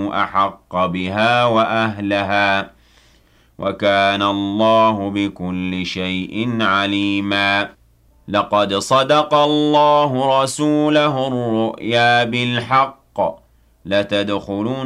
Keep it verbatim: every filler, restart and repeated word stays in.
أحق بها وأهلها وكان الله بكل شيء عليما لقد صدق الله رسوله الرؤيا بالحق لتدخلن